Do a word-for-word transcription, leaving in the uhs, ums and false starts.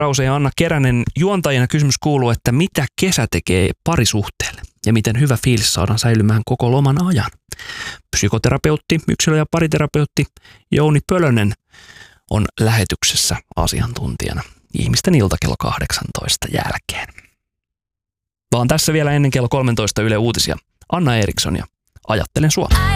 Rause ja Anna Keränen juontajina. Kysymys kuuluu, että mitä kesä tekee parisuhteelle ja miten hyvä fiilis saadaan säilymään koko loman ajan. Psykoterapeutti, yksilö- ja pariterapeutti Jouni Pölönen on lähetyksessä asiantuntijana ihmisten ilta kello kahdeksantoista jälkeen. Vaan tässä vielä ennen kello kolmetoista Yle Uutisia. Anna Eriksson ja Ajattelen sua.